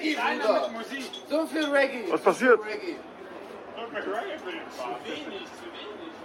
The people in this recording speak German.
Reggae, Bruder. So viel Reggae. Was passiert? Reggae. Zu wenig.